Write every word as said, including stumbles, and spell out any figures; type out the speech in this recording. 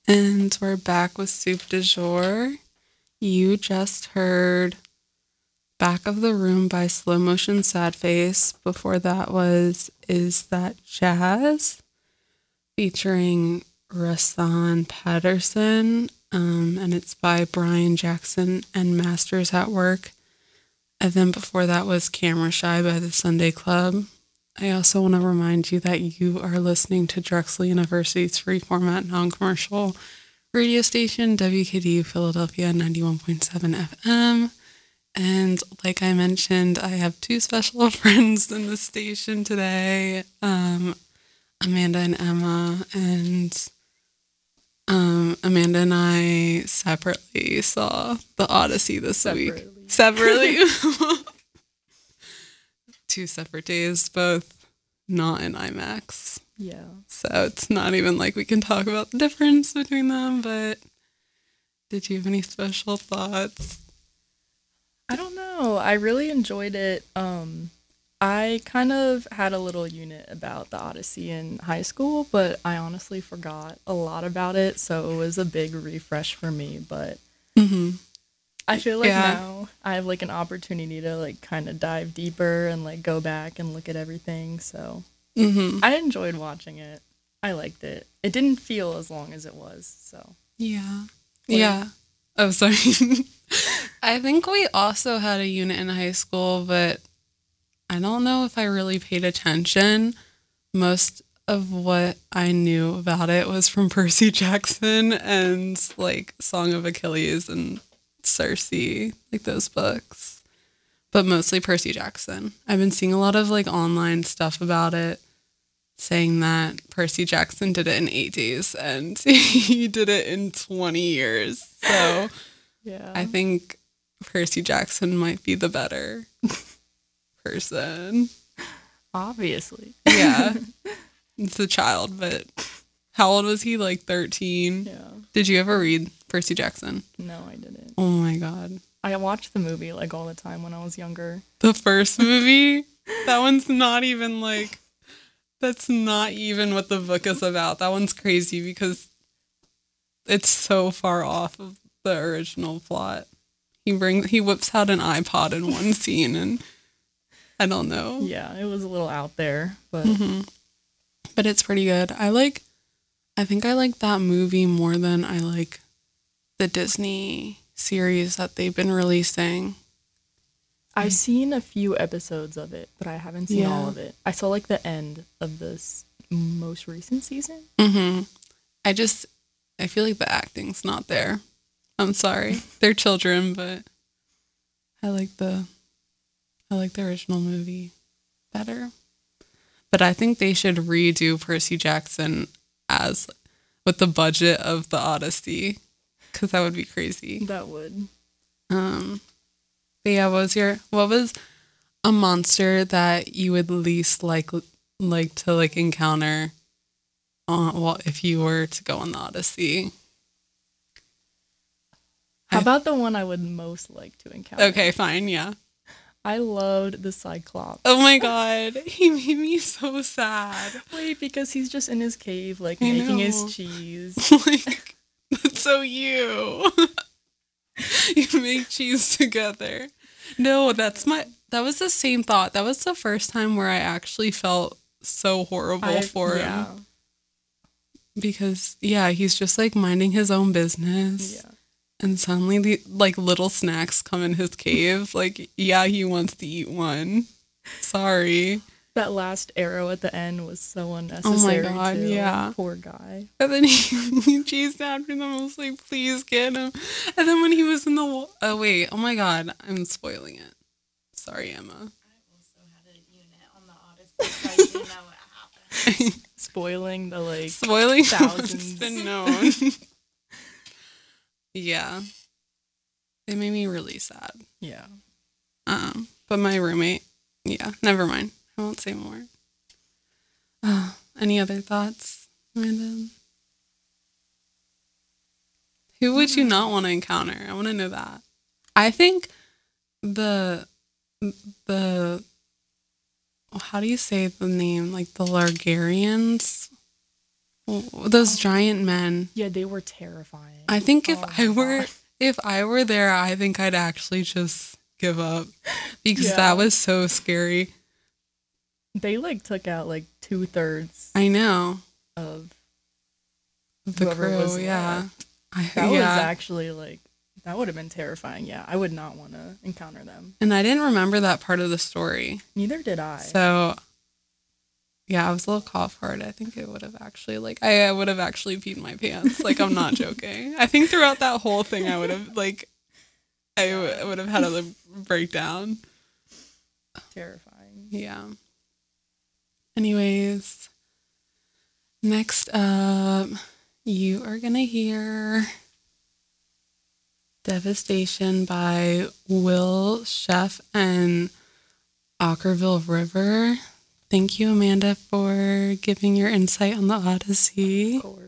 And we're back with Soup du Jour. You just heard Back of the Room by Slow Motion Sad Face. Before that was Is That Jazz? Featuring Rasan Patterson. Um, and it's by Brian Jackson and Masters at Work. And then before that was Camera Shy by the Sunday Club. I also want to remind you that you are listening to Drexel University's free format non-commercial radio station, W K D U Philadelphia ninety-one point seven F M. And like I mentioned, I have two special friends in the station today, um, Amanda and Emma. And um, Amanda and I separately saw The Odyssey this Separately. week. Separately. Two separate days, both not in IMAX. Yeah. So it's not even like we can talk about the difference between them, but did you have any special thoughts? I don't know. I really enjoyed it. Um, I kind of had a little unit about the Odyssey in high school, but I honestly forgot a lot about it, so it was a big refresh for me, but Mm-hmm. I feel like Yeah. now I have like an opportunity to like kind of dive deeper and like go back and look at everything, so Mm-hmm. I enjoyed watching it. I liked it. It didn't feel as long as it was, so. Yeah. What- Yeah. Oh, sorry. I think we also had a unit in high school, but I don't know if I really paid attention. Most of what I knew about it was from Percy Jackson and like Song of Achilles and Circe, like those books. But mostly Percy Jackson. I've been seeing a lot of like online stuff about it, saying that Percy Jackson did it in eight days and he did it in twenty years. So Yeah. I think Percy Jackson might be the better person. Obviously. Yeah. It's a child, but how old was he? Like thirteen? Yeah. Did you ever read Percy Jackson? No, I didn't. Oh my God. I watched the movie like all the time when I was younger. The first movie? That one's not even like, that's not even what the book is about. That one's crazy because it's so far off of the original plot. He brings, he whips out an iPod in one scene and I don't know. Yeah, it was a little out there, but hmm But it's pretty good. I like, I think I like that movie more than I like the Disney series that they've been releasing. I've seen a few episodes of it, but I haven't seen all Yeah. of it. I saw like the end of this most recent season. hmm I just, I feel like the acting's not there. I'm sorry. They're children, but I like the, I like the original movie better. But I think they should redo Percy Jackson as with the budget of the Odyssey, because that would be crazy. That would. Um, but yeah, what was your what was a monster that you would least like like to like encounter? Uh, well, if you were to go on the Odyssey. How I- about the one I would most like to encounter? Okay, fine, yeah. I loved the Cyclops. Oh my God, he made me so sad. Wait, because he's just in his cave, like I making know. his cheese. Like that's so you. You make cheese together. No, that's my. That was the same thought. That was the first time where I actually felt so horrible I- for yeah, him. Because yeah, he's just like minding his own business, yeah. and suddenly the like little snacks come in his cave. Like yeah, he wants to eat one. Sorry. That last arrow at the end was so unnecessary. God, too. yeah. Poor guy. And then he, he chased after them. I was like, please get him. And then when he was in the wa- oh wait, oh my God, I'm spoiling it. Sorry, Emma. I also had a unit on the Odyssey, so I do know what happened. Spoiling the like. Spoiling what's Thousands. been known. Yeah, it made me really sad. Yeah. Um, but my roommate, yeah, never mind. I won't say more. Uh, any other thoughts, Amanda? Who would you not want to encounter? I want to know that. I think the the how do you say the name? Like the Largarians? W- Those giant men. Yeah, they were terrifying. I think if Oh I my were God. if I were there, I think I'd actually just give up because Yeah. that was so scary. They like took out like two thirds I know. of The whoever crew, was yeah. left. I, That was yeah. actually like that would have been terrifying. Yeah, I would not want to encounter them. And I didn't remember that part of the story. Neither did I. So yeah, I was a little cough hard. I think it would have actually like I, I would have actually peed my pants. Like I'm not joking. I think throughout that whole thing I would have like I w- would have had a breakdown. Terrifying. Yeah. Anyways, next up, you are going to hear Devastation by Will Sheff and Ockerville River. Thank you, Amanda, for giving your insight on the Odyssey. Of course.